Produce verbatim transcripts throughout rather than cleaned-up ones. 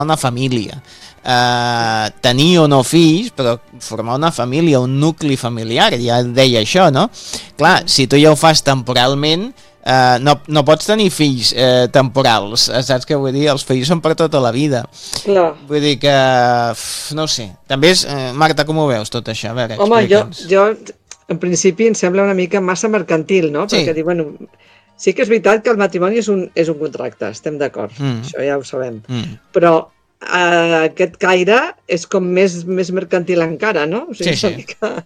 una família. Uh, tenir o no fills, però formar una família, un nucli familiar, ja deia això, no? Clar, si tu ja ho fas temporalment, uh, no, no pots tenir fills uh, temporals, saps què vull dir? Els fills són per tota la vida. Clar. Vull dir que, no ho sé, també és, uh, Marta, com ho veus tot això? A veure, home, jo, explica'ns. jo en principi em sembla una mica massa mercantil, no? Sí. Perquè diu, bueno, sí que és veritat que el matrimoni és un, és un contracte, estem d'acord, Mm. això ja ho sabem, Mm. però uh, aquest caire és com més, més mercantil encara, no? O sigui, Sí, sí. una mica,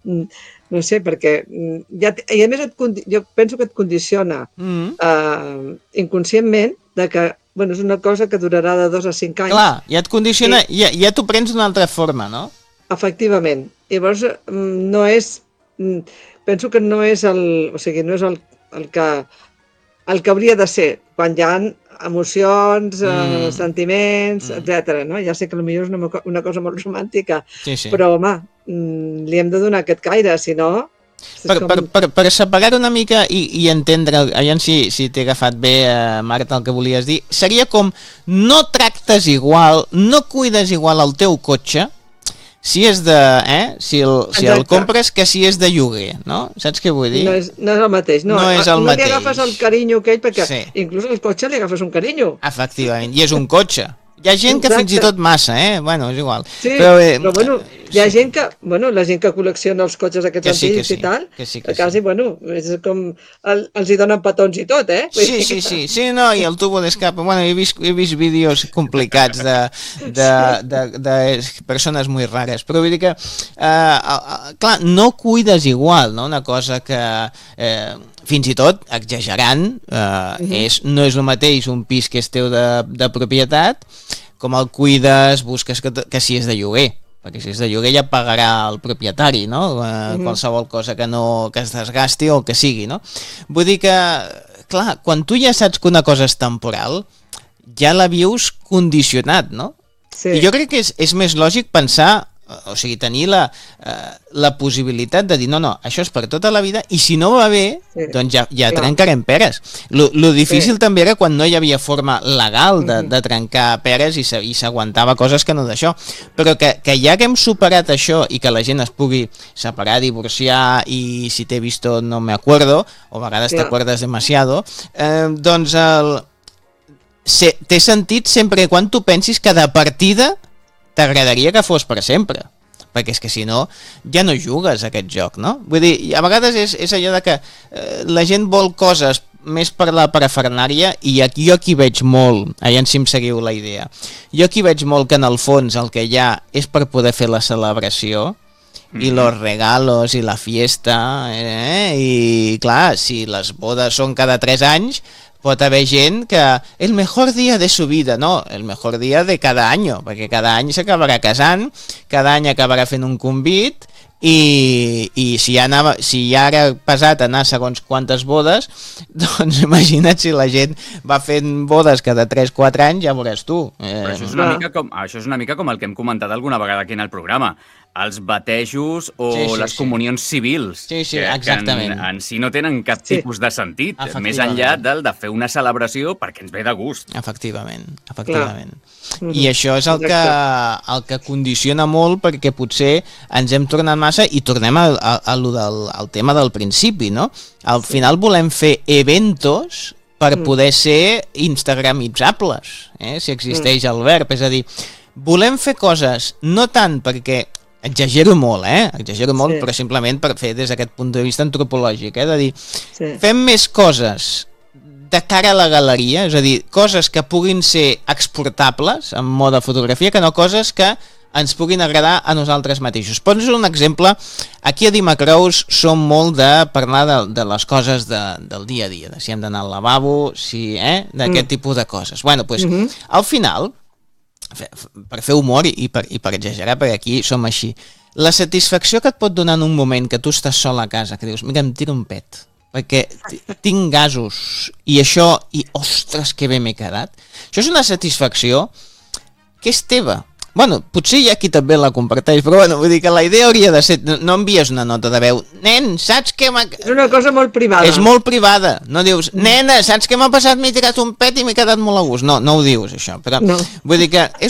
no sé, perquè ja, i a més et, condi- jo penso que et condiciona Mm. uh, inconscientment de que, bueno, és una cosa que durarà de dos a cinc anys. Clar, ja et condiciona, ja, ja t'ho prens d'una altra forma, no? Efectivament. Llavors, mm, no és... mm, Penso que no és el... O sigui, no és el, el que el que hauria de ser, quan hi ha emocions, Mm. eh, sentiments, Mm. etcètera. No? Ja sé que potser és una, mo- una cosa molt romàntica, Sí, sí. però, home, mm, li hem de donar aquest caire, si no... és Per, com- per, per, per separar una mica i, i entendre, aviam si, si t'he agafat bé, eh, Marta, el que volies dir, seria com no tractes igual, no cuides igual el teu cotxe, si és de, eh, si el, si el Exacte. compres que si és de lloguer, no? Saps què vull dir? No és, no és el mateix. No, No és el no mateix. li agafes el carinyo aquell, perquè Sí. inclús al cotxe li agafes un carinyo. Efectivament, i és un cotxe. Hi ha gent que Exacte. fins i tot massa, eh? Bueno, és igual. Sí, però, eh, però bueno, hi ha sí. gent que, bueno, la gent que col·lecciona els cotxes aquests Que sí, que antics sí, i tal, que sí, que quasi, sí. bueno, és com, el, els hi donen petons i tot, eh? Vull Sí, dir sí, que- sí, sí, no, i el tubo d'escape, bueno, he vist, he vist vídeos complicats de, de, de, de persones molt rares, però vull dir que, eh, eh, clar, no cuides igual, no?, una cosa que, eh, fins i tot, exagerant, eh, Mhm. és, no és el mateix un pis que és teu de, de propietat, com el cuides, busques que, que si és de lloguer, perquè si és de lloguer ja pagarà el propietari, no? Eh, Mhm. qualsevol cosa que no que es desgasti o que sigui, no? Vull dir que, clar, quan tu ja saps que una cosa és temporal, ja la vius condicionat, no? Sí. I jo crec que és, és més lògic pensar, o sigui, tenir la, eh, la possibilitat de dir, no, no, això és per tota la vida, i si no va bé, Sí. doncs ja, ja Clar. trencarem peres. Lo, lo difícil Sí. també era quan no hi havia forma legal de, Mhm. de trencar peres i se- i s'aguantava coses que no d'això. Però que, que ja que hem superat això i que la gent es pugui separar, divorciar i si t'he visto no me acuerdo, o a vegades Clar. t'acuerdes demasiado, eh, doncs el... Se, té sentit sempre quan tu pensis que de partida t'agradaria que fos per sempre, perquè és que si no ja no jugues a aquest joc, no? Vull dir, a vegades és, és allò de que eh, la gent vol coses més per la parafernària i aquí jo aquí veig molt, allà si em seguiu la idea, jo aquí veig molt que en el fons el que hi ha és per poder fer la celebració i los regalos i la fiesta, eh? I clar, si les bodes són cada tres anys, pot haver gent que el mejor dia de su vida, no, el mejor dia de cada any, perquè cada any s'acabarà casant, cada any acabarà fent un convit i, i si, ja anava, si ja era pesat anar segons quantes bodes, doncs imagina't si la gent va fent bodes cada tres quatre anys, ja veuràs tu. Eh, Però això és, una Clar. mica com, això és una mica com el que hem comentat alguna vegada aquí en el programa. Els batejos o Sí, sí, les sí. comunions civils. Sí, sí, que, exactament. Que en, en si no tenen cap Sí. tipus de sentit, Efectivament. més enllà del de fer una celebració perquè ens ve de gust. Efectivament, efectivament. Mhm. I això és el que, el que condiciona molt perquè potser ens hem tornat massa i tornem a, a, a lo del, al tema del principi, no? Al final volem fer eventos per Mm. poder ser instagramitzables, eh? Si existeix el verb, és a dir, volem fer coses no tant perquè exagero molt, eh? Exagero molt, Sí. però simplement per fer des d'aquest punt de vista antropològic, eh? De dir, Sí. fem més coses de cara a la galeria, és a dir, coses que puguin ser exportables en mode fotografia, que no coses que ens puguin agradar a nosaltres mateixos. Poso un exemple, aquí a Dimacrous som molt de parlar de, de les coses de, del dia a dia, de si hem d'anar al lavabo, si, eh? d'aquest Mm. tipus de coses. Bueno, doncs, Mhm. al final, fe- per fer humor i per, i per exagerar, perquè aquí som així, la satisfacció que et pot donar en un moment que tu estàs sol a casa, que dius, mira, em tiro un pet, perquè ti- tinc gasos, i això, i ostres, que bé m'he quedat, això és una satisfacció que és teva. Bueno, potser hi ha qui també la comparteix, però bueno, vull dir que la idea hauria de ser, no, no envies una nota de veu, nen, saps què m'ha... És una cosa molt privada. És molt privada, no dius, nena, saps què m'ha passat? M'he tirat un pet i m'he quedat molt a gust. No, no ho dius, això, però No. vull dir que és